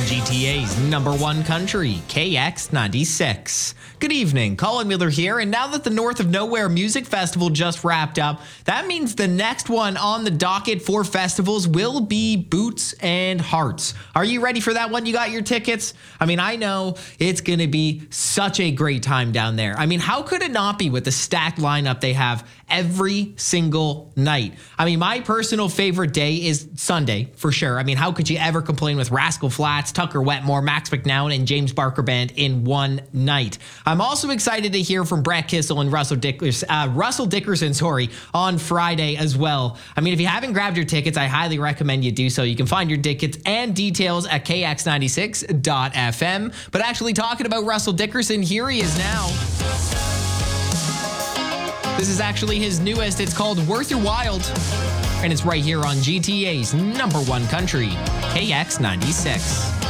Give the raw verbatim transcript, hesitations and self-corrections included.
G T A's number one country, K X ninety-six. Good evening, Colin Miller here, and now that the North of Nowhere Music Festival just wrapped up, that means the next one on the docket for festivals will be Boots and Hearts. Are you ready for that one? You got your tickets? I mean, I know it's going to be such a great time down there. I mean, how could it not be with the stacked lineup they have every single night? I mean, my personal favorite day is Sunday, for sure. I mean, how could you ever complain with Rascal Flatts, Tucker Wetmore, Max McNown, and James Barker Band in one night? I'm also excited to hear from Brett Kissel and Russell Dickerson, uh, Russell Dickerson, sorry, on Friday as well. I mean, if you haven't grabbed your tickets, I highly recommend you do so. You can find your tickets and details at K X ninety-six dot F M. But actually talking about Russell Dickerson, here he is now. This is actually his newest. It's called Worth Your Wild, and it's right here on G T A's number one country, K X ninety-six.